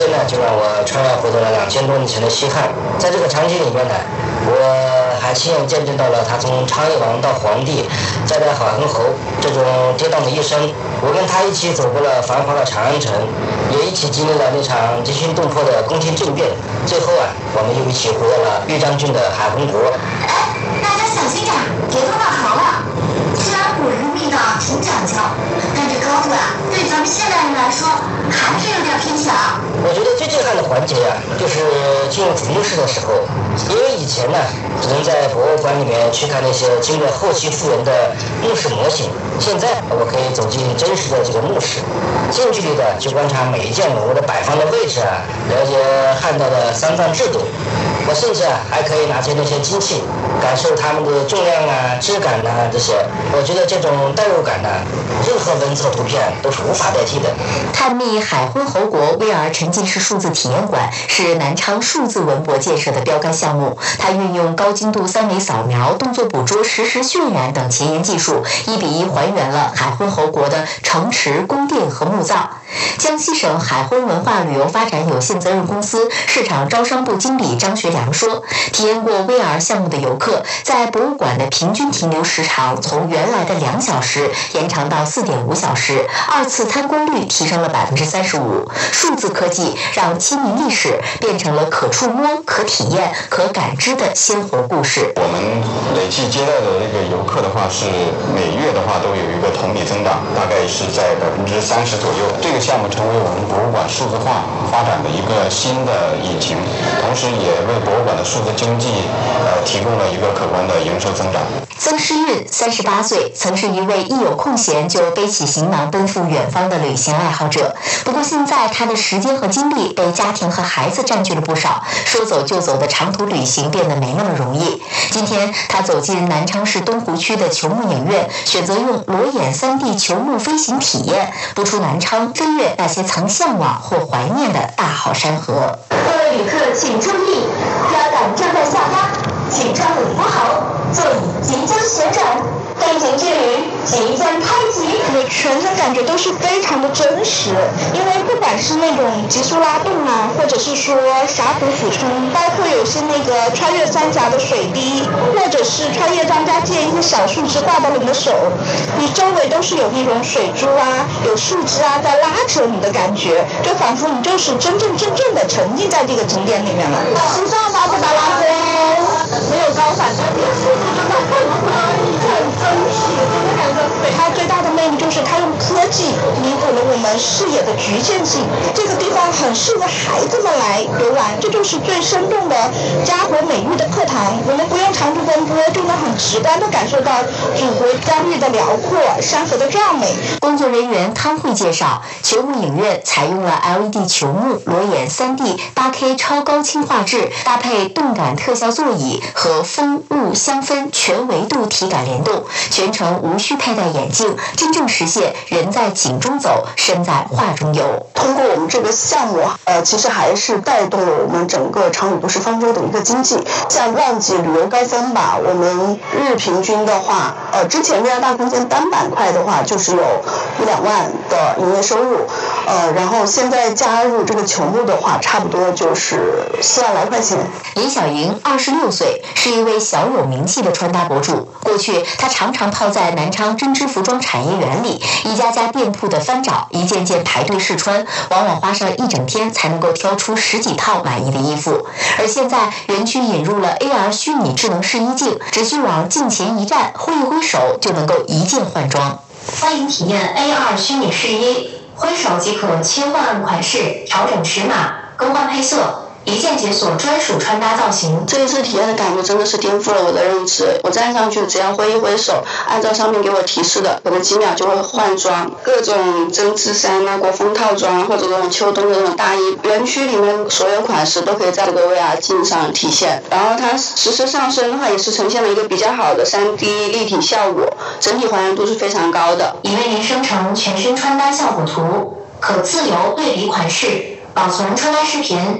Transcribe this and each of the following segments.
这呢就让我穿越回到了2000多年前的西汉。在这个场景里面呢，我还亲眼见证到了他从昌邑王到皇帝，再到海昏侯这种跌宕的一生。我跟他一起走过了繁华的长安城，也一起经历了那场惊心动魄的宫廷政变。最后啊，我们又一起回到了豫章郡的海昏国。 哎，大家小心点，别撞到头了。虽然古人的味道挺讲究，但这高度啊，对咱们现代人来说还是有点偏小。 我觉得最震撼的环节啊，就是进入主墓室的时候，因为以前呢，只能在博物馆里面去看那些经过后期复原的墓室模型，现在我可以走进真实的这个墓室，近距离的去观察每一件文物的摆放的位置啊，了解汉代的丧葬制度。我甚至啊还可以拿起那些机器，感受它们的重量啊、质感啊这些。我觉得这种代入感呢，任何文字和图片都是无法代替的。 探秘海昏侯国 VR 沉浸式数字体验馆是南昌数字文博建设的标杆项目，它运用高精度3维扫描、动作捕捉、实时渲染等前沿技术，1比1还原了海昏侯国的城池、宫殿和墓葬。江西省海昏文化旅游发展有限责任公司市场招商部经理张学良说，体验过 VR 项目的游客在博物馆的平均停留时长从原来的2小时延长到4.5小时，2次参观率提升了35%。数字科技让亲民历史变成了可触摸、可体验、可感知的鲜活故事。 我们累计接待的这个游客的话，是每月的话都有一个同比增长，大概是在30%左右。这个项目成为我们博物馆数字化发展的一个新的引擎，同时也为博物馆的数字经济提供了一个可观的营收增长。 曾诗韵38岁，曾是一位一有空闲就背起行囊奔赴远方的旅行爱好者。不过现在他的时间和精力被家庭和孩子占据了不少，说走就走的长途旅行变得没那么容易。今天他走进南昌市东湖区的球幕影院，选择用裸眼3D 球幕飞行体验，不出南昌，飞越那些曾向往或怀念的大好山河。 各位旅客请注意，标杆正在下压，请穿稳扶好，座椅即将旋转，飞行之旅即将开启。 全身感觉都是非常的真实，因为不管是那种急速拉动啊，或者是说峡谷俯冲，包括有些那个穿越三峡的水滴，或者是穿越张家界一些小树枝挂到了你的手，你周围都是有那种水珠啊，有树枝啊在拉扯你的感觉，就仿佛你就是真正的沉浸在这个景点里面了。时尚达不达拉风，没有高反，但是数字真的很真实，真的感觉它最大的魅力就是它用科技弥补了我们视野的局限性。这个地方很适合孩子们来游玩，这就是最生动的家国美育的课堂。我们不用长途奔波，就能很直观地感受到祖国疆域的辽阔，山河的壮美。 工作人员汤慧介绍，球幕影院采用了 LED 球幕、裸眼3D 8K 超高清画质，搭配动感特效座椅和风雾香氛全维度体感联动，全程无需佩戴眼镜，真正实现人在景中走，身在画中游。 通过我们这个项目其实还是带动了我们整个长屿都市方舟的一个经济。像旺季旅游高峰吧，我们日平均的话，之前VR大空间单板块的话就是有1-2万的营业收入，然后现在加入这个球幕的话，差不多就是4万来块钱。 李小莹26岁，是一位小有名气的穿搭博主。过去她常常泡在南昌针织服装产业园里，一家家店铺的翻找，一件件排队试穿，往往花上一整天才能够挑出10几套满意的衣服。而现在园区引入了 AR 虚拟智能试衣镜，只需往镜前一站，挥一挥手就能够一键换装。 欢迎体验 AR 虚拟试衣，挥手即可切换款式、调整尺码、更换配色，一键解锁专属穿搭造型。 这一次体验的感觉真的是颠覆了我的认知。我站上去只要挥一挥手，按照上面给我提示的，可能几秒就会换装，各种针织衫啊、国风套装或者这种秋冬的这种大衣，园区里面所有款式都可以在这个 VR 镜上体现。然后它实时上身的话，也是呈现了一个比较好的3D 立体效果，整体还原度是非常高的。 已为您生成全身穿搭效果图，可自由对比款式，保存穿搭视频。查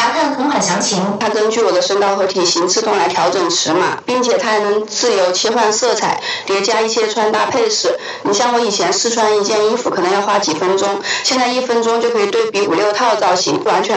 查看同款详情。 它根据我的身高和体型自动来调整尺码，并且它还能自由切换色彩，叠加一些穿搭配饰。你像我以前试穿一件衣服可能要花几分钟，现在1分钟就可以对比5、6套造型，完全